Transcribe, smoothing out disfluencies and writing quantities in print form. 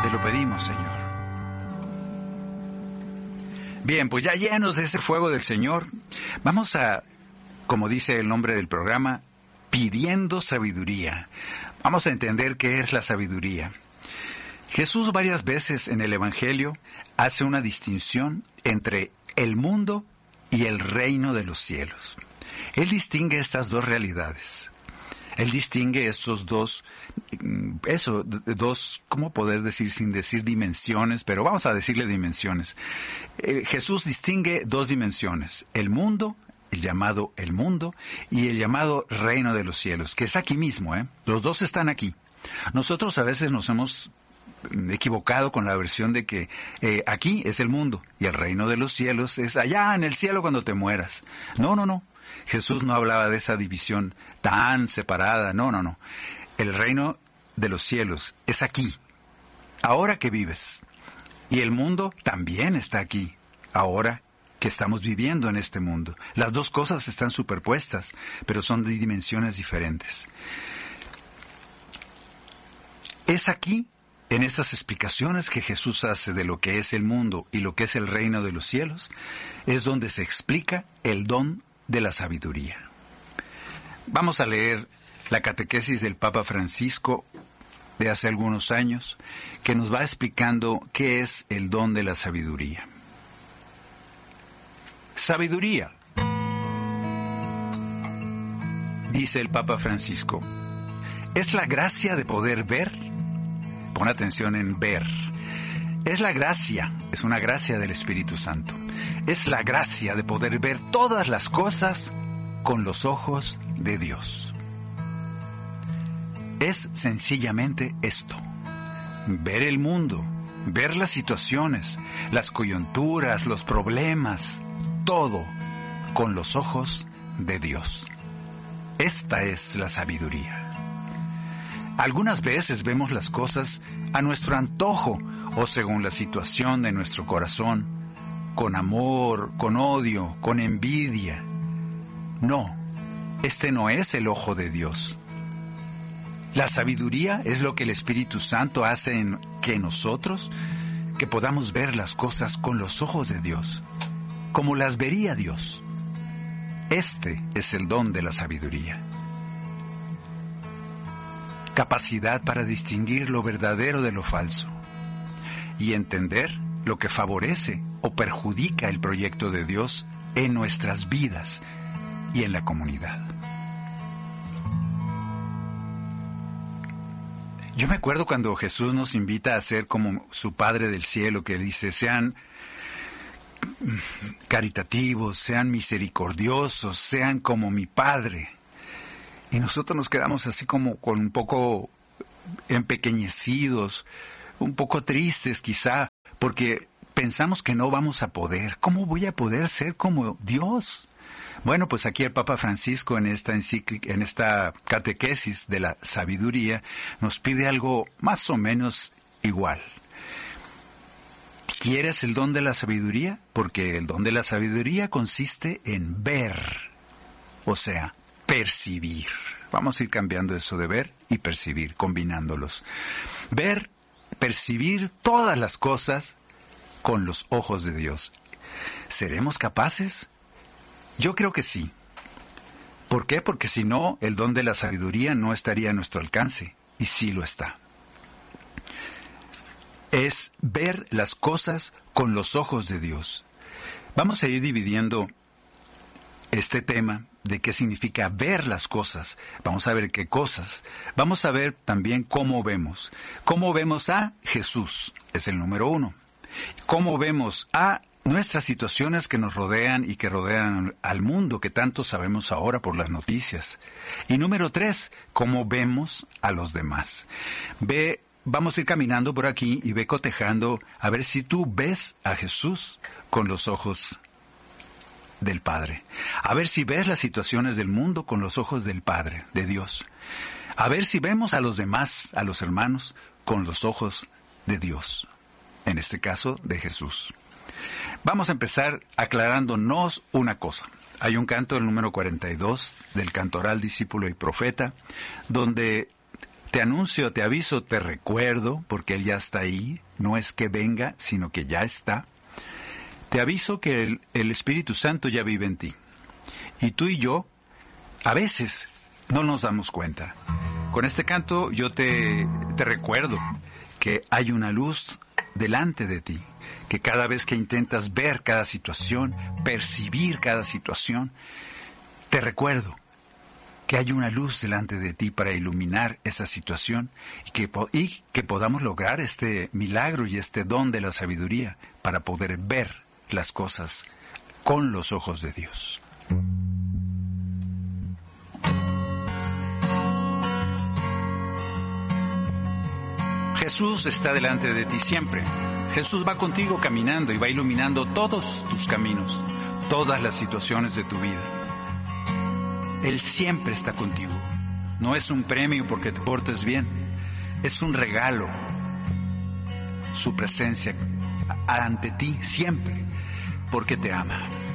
Te lo pedimos, Señor. Bien, pues ya llenos de ese fuego del Señor, vamos a, como dice el nombre del programa, pidiendo sabiduría. Vamos a entender qué es la sabiduría. Jesús varias veces en el Evangelio hace una distinción entre el mundo y el reino de los cielos. Él distingue estas dos realidades. Él distingue estos dos, ¿cómo poder decir sin decir dimensiones? Pero vamos a decirle dimensiones. Jesús distingue dos dimensiones, el mundo, el llamado el mundo, y el llamado reino de los cielos, que es aquí mismo, Los dos están aquí. Nosotros a veces nos hemos equivocado con la versión de que aquí es el mundo y el reino de los cielos es allá en el cielo cuando te mueras. No. Jesús no hablaba de esa división tan separada, no. El reino de los cielos es aquí, ahora que vives. Y el mundo también está aquí, ahora que estamos viviendo en este mundo. Las dos cosas están superpuestas, pero son de dimensiones diferentes. Es aquí, en estas explicaciones que Jesús hace de lo que es el mundo y lo que es el reino de los cielos, es donde se explica el don de la sabiduría. Vamos a leer la catequesis del Papa Francisco de hace algunos años, que nos va explicando qué es el don de la sabiduría. Sabiduría, dice el Papa Francisco, es la gracia de poder ver. Pon atención en ver. Es la gracia, es una gracia del Espíritu Santo. Es la gracia de poder ver todas las cosas con los ojos de Dios. Es sencillamente esto. Ver el mundo, ver las situaciones, las coyunturas, los problemas, todo con los ojos de Dios. Esta es la sabiduría. Algunas veces vemos las cosas a nuestro antojo o según la situación de nuestro corazón, con amor, con odio, con envidia. No, este no es el ojo de Dios. La sabiduría es lo que el Espíritu Santo hace en que nosotros, que podamos ver las cosas con los ojos de Dios, como las vería Dios. Este es el don de la sabiduría. Capacidad para distinguir lo verdadero de lo falso y entender lo que favorece o perjudica el proyecto de Dios en nuestras vidas y en la comunidad. Yo me acuerdo cuando Jesús nos invita a ser como su Padre del Cielo, que dice, sean caritativos, sean misericordiosos, sean como mi Padre. Y nosotros nos quedamos así como con un poco empequeñecidos, un poco tristes quizá, porque pensamos que no vamos a poder. ¿Cómo voy a poder ser como Dios? Bueno, pues aquí el Papa Francisco en esta catequesis de la sabiduría nos pide algo más o menos igual. ¿Quieres el don de la sabiduría? Porque el don de la sabiduría consiste en ver, o sea, percibir. Vamos a ir cambiando eso de ver y percibir, combinándolos. Ver, percibir todas las cosas con los ojos de Dios. ¿Seremos capaces? Yo creo que sí. ¿Por qué? Porque si no, el don de la sabiduría no estaría a nuestro alcance, y sí lo está. Es ver las cosas con los ojos de Dios. Vamos a ir dividiendo este tema de qué significa ver las cosas. Vamos a ver qué cosas. Vamos a ver también cómo vemos. Cómo vemos a Jesús, es el número 1. Cómo vemos a nuestras situaciones que nos rodean y que rodean al mundo, que tanto sabemos ahora por las noticias. Y número 3, cómo vemos a los demás. Vamos a ir caminando por aquí y ve cotejando a ver si tú ves a Jesús con los ojos del Padre. A ver si ves las situaciones del mundo con los ojos del Padre, de Dios. A ver si vemos a los demás, a los hermanos, con los ojos de Dios. En este caso, de Jesús. Vamos a empezar aclarándonos una cosa. Hay un canto, el número 42, del cantoral Discípulo y Profeta, donde te anuncio, te aviso, te recuerdo, porque Él ya está ahí, no es que venga, sino que ya está. Te aviso que el Espíritu Santo ya vive en ti. Y tú y yo, a veces, no nos damos cuenta. Con este canto yo te recuerdo que hay una luz delante de ti, que cada vez que intentas ver cada situación, percibir cada situación, te recuerdo que hay una luz delante de ti para iluminar esa situación y que podamos lograr este milagro y este don de la sabiduría para poder ver las cosas con los ojos de Dios. Jesús está delante de ti siempre. Jesús va contigo caminando y va iluminando todos tus caminos, todas las situaciones de tu vida. Él siempre está contigo. No es un premio porque te portes bien, es un regalo. Su presencia ante ti siempre, porque te ama.